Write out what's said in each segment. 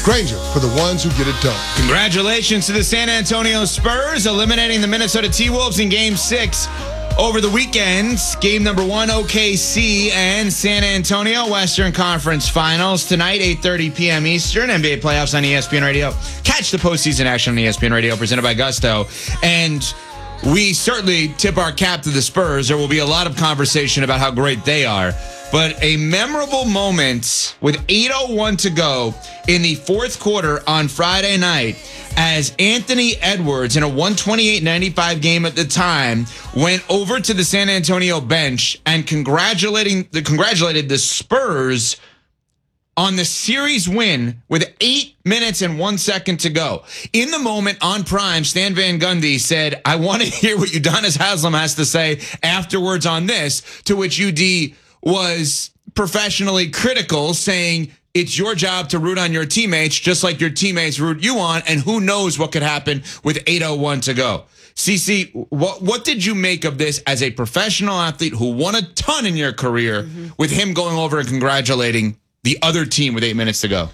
Grainger, for the ones who get it done. Congratulations to the San Antonio Spurs, eliminating the Minnesota T-Wolves in Game 6 over the weekend. Game number 1, OKC and San Antonio, Western Conference Finals. Tonight, 8:30 p.m. Eastern, NBA playoffs on ESPN Radio. Catch the postseason action on ESPN Radio, presented by Gusto. And we certainly tip our cap to the Spurs. There will be a lot of conversation about how great they are. But a memorable moment with 8:01 to go in the fourth quarter on Friday night as Anthony Edwards, in a 128-95 game at the time, went over to the San Antonio bench and congratulated the Spurs on the series win with 8 minutes and 1 second to go. In the moment, on Prime, Stan Van Gundy said, "I want to hear what Udonis Haslem has to say afterwards on this," to which UD was professionally critical, saying, "It's your job to root on your teammates, just like your teammates root you on, and who knows what could happen with 8:01 to go." CC, what did you make of this as a professional athlete who won a ton in your career, with him going over and congratulating the other team with 8 minutes to go?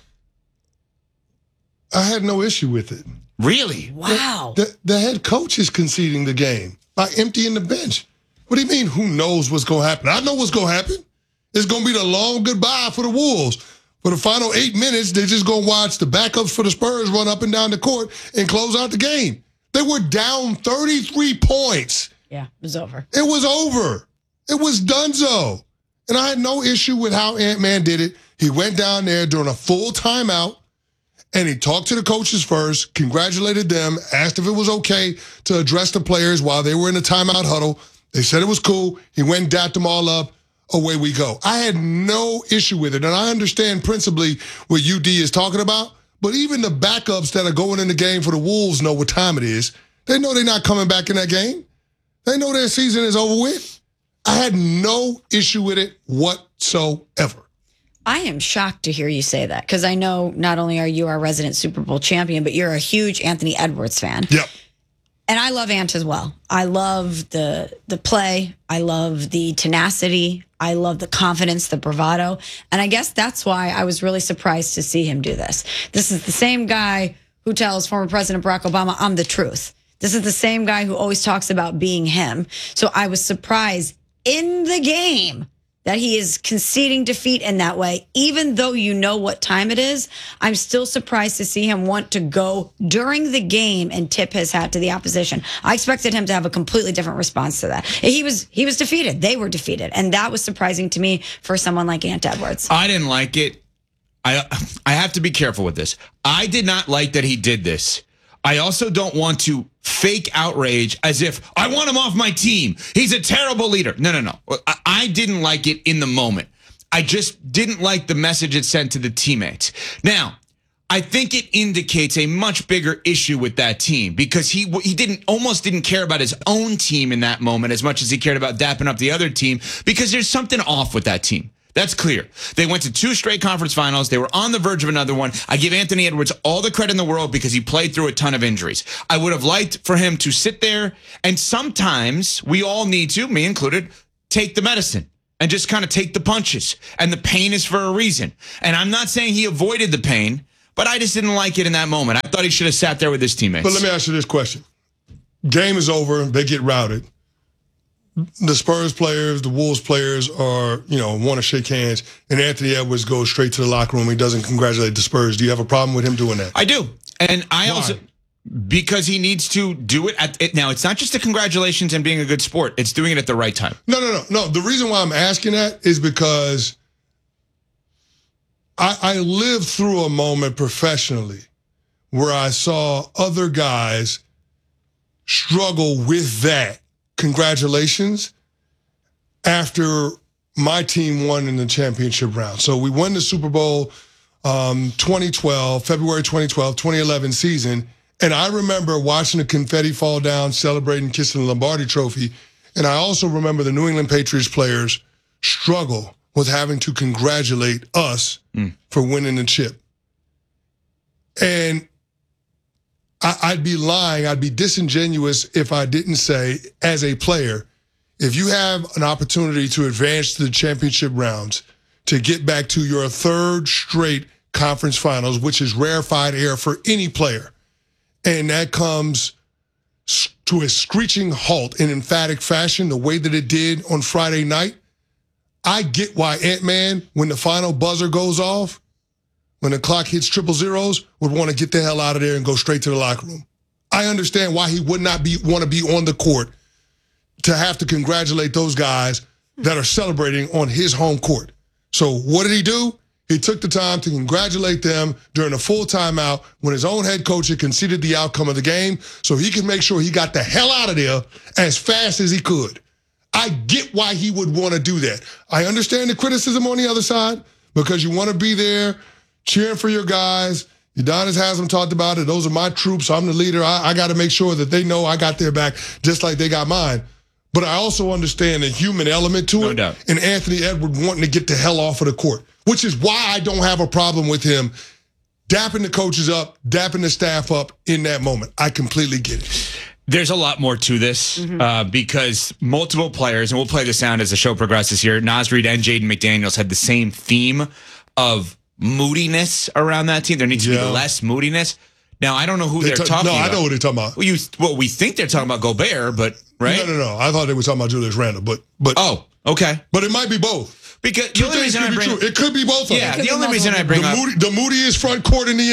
I had no issue with it. Really? Wow. The head coach is conceding the game by emptying the bench. What do you mean, who knows what's going to happen? I know what's going to happen. It's going to be the long goodbye for the Wolves. For the final 8 minutes, they're just going to watch the backups for the Spurs run up and down the court and close out the game. They were down 33 points. Yeah, it was over. It was over. It was donezo. And I had no issue with how Ant-Man did it. He went down there during a full timeout, and he talked to the coaches first, congratulated them, asked if it was okay to address the players while they were in the timeout huddle. They said it was cool. He went and dapped them all up. Away we go. I had no issue with it, and I understand principally what UD is talking about, but even the backups that are going in the game for the Wolves know what time it is. They know they're not coming back in that game. They know their season is over with. I had no issue with it whatsoever. I am shocked to hear you say that, because I know not only are you our resident Super Bowl champion, but you're a huge Anthony Edwards fan. Yep. And I love Ant as well. I love the play. I love the tenacity. I love the confidence, the bravado. And I guess that's why I was really surprised to see him do this. This is the same guy who tells former President Barack Obama, "I'm the truth." This is the same guy who always talks about being him. So I was surprised in the game that he is conceding defeat in that way. Even though you know what time it is, I'm still surprised to see him want to go during the game and tip his hat to the opposition. I expected him to have a completely different response to that. He was defeated. They were defeated. And that was surprising to me for someone like Ant Edwards. I didn't like it. I have to be careful with this. I did not like that he did this. I also don't want to fake outrage as if I want him off my team. He's a terrible leader. No. I didn't like it in the moment. I just didn't like the message it sent to the teammates. Now, I think it indicates a much bigger issue with that team, because he almost didn't care about his own team in that moment as much as he cared about dapping up the other team, because there's something off with that team. That's clear. They went to 2 straight conference finals. They were on the verge of another one. I give Anthony Edwards all the credit in the world because he played through a ton of injuries. I would have liked for him to sit there, and sometimes we all need to, me included, take the medicine and just kind of take the punches. And the pain is for a reason. And I'm not saying he avoided the pain, but I just didn't like it in that moment. I thought he should have sat there with his teammates. But let me ask you this question. Game is over. They get routed. The Spurs players, the Wolves players want to shake hands, and Anthony Edwards goes straight to the locker room. He doesn't congratulate the Spurs. Do you have a problem with him doing that? I do. And Why? also, because he needs to do it now, it's not just the congratulations and being a good sport. It's doing it at the right time. No. The reason why I'm asking that is because I lived through a moment professionally where I saw other guys struggle with that. Congratulations after my team won in the championship round. So we won the Super Bowl 2012, February 2012, 2011 season. And I remember watching the confetti fall down, celebrating, kissing the Lombardi trophy. And I also remember the New England Patriots players struggle with having to congratulate us for winning the chip. And I'd be lying, I'd be disingenuous if I didn't say, as a player, if you have an opportunity to advance to the championship rounds, to get back to your 3rd straight conference finals, which is rarefied air for any player. And that comes to a screeching halt in emphatic fashion, the way that it did on Friday night. I get why Ant-Man, when the final buzzer goes off, when the clock hits 000, would want to get the hell out of there and go straight to the locker room. I understand why he would not want to be on the court to have to congratulate those guys that are celebrating on his home court. So what did he do? He took the time to congratulate them during a full timeout when his own head coach had conceded the outcome of the game so he could make sure he got the hell out of there as fast as he could. I get why he would want to do that. I understand the criticism on the other side because you want to be there cheering for your guys. Udonis Haslam talked about it. Those are my troops. I'm the leader. I got to make sure that they know I got their back just like they got mine. But I also understand the human element to it. No doubt. And Anthony Edwards wanting to get the hell off of the court, which is why I don't have a problem with him dapping the coaches up, dapping the staff up in that moment. I completely get it. There's a lot more to this because multiple players, and we'll play the sound as the show progresses here, Naz Reid and Jaden McDaniels had the same theme of moodiness around that team. There needs to be less moodiness. Now, I don't know who they're talking about. No, I know what they're talking about. Well, we think they're talking about Gobert, but, right? No. I thought they were talking about Julius Randle, but oh, okay. But it might be both. Because the only reason I bring it could be both of them. Yeah, the only reason I bring up the moodiest front court in the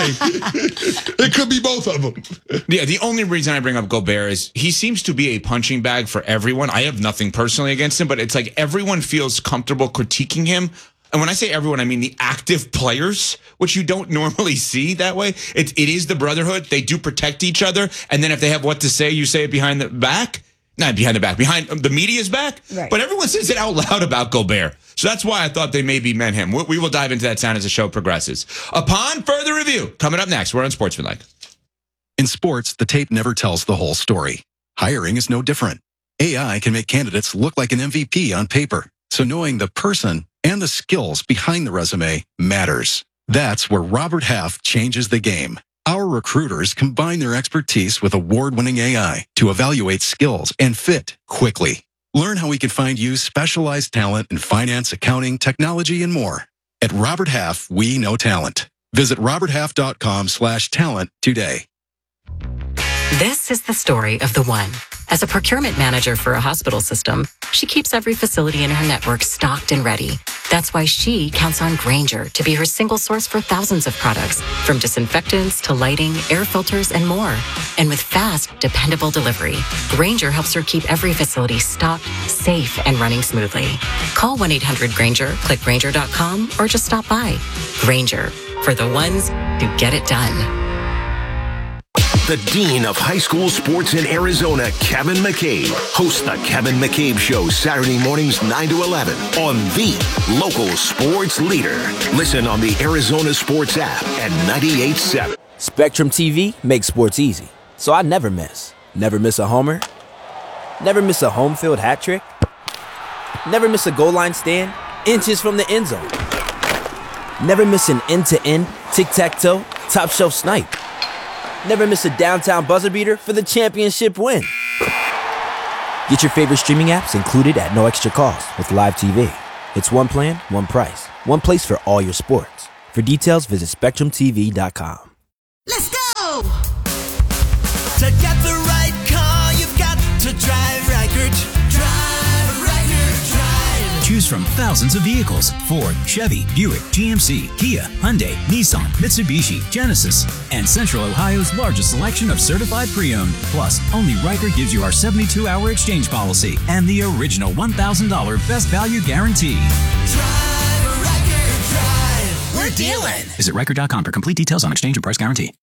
NBA. It could be both of them. Yeah, the only reason I bring up Gobert is he seems to be a punching bag for everyone. I have nothing personally against him, but it's like everyone feels comfortable critiquing him. And when I say everyone, I mean the active players, which you don't normally see that way. It is the brotherhood. They do protect each other. And then if they have what to say, you say it behind the back. Not behind the back, behind the media's back. Right. But everyone says it out loud about Gobert. So that's why I thought they maybe meant him. We will dive into that sound as the show progresses. Upon further review, coming up next, we're on Sportsmanlike. In sports, the tape never tells the whole story. Hiring is no different. AI can make candidates look like an MVP on paper. So knowing the person and the skills behind the resume matters. That's where Robert Half changes the game. Our recruiters combine their expertise with award-winning AI to evaluate skills and fit quickly. Learn how we can find you specialized talent in finance, accounting, technology, and more. At Robert Half, we know talent. Visit roberthalf.com/talent today. This is the story of the one. As a procurement manager for a hospital system, she keeps every facility in her network stocked and ready. That's why she counts on Grainger to be her single source for thousands of products, from disinfectants to lighting, air filters, and more. And with fast, dependable delivery, Grainger helps her keep every facility stocked, safe, and running smoothly. Call 1-800-GRAINGER, click Grainger.com, or just stop by. Grainger, for the ones who get it done. The Dean of High School Sports in Arizona, Kevin McCabe, hosts the Kevin McCabe Show Saturday mornings 9 to 11 on the local sports leader. Listen on the Arizona Sports app at 98.7. Spectrum TV makes sports easy, so I never miss. Never miss a homer. Never miss a home field hat trick. Never miss a goal line stand inches from the end zone. Never miss an end-to-end, tic-tac-toe, top-shelf snipe. Never miss a downtown buzzer beater for the championship win. Get your favorite streaming apps included at no extra cost with Live TV. It's one plan, one price, one place for all your sports. For details, visit SpectrumTV.com. Let's go! To get the right car, you've got to drive Reichert. Drive Reichert, drive. Choose from thousands of vehicles: Ford, Chevy, Buick, GMC, Kia, Hyundai, Nissan, Mitsubishi, Genesis, and Central Ohio's largest selection of certified pre-owned. Plus, only Reichert gives you our 72-hour exchange policy and the original $1,000 best value guarantee. Drive Reichert, drive. We're dealing. Visit Reichert.com for complete details on exchange and price guarantee.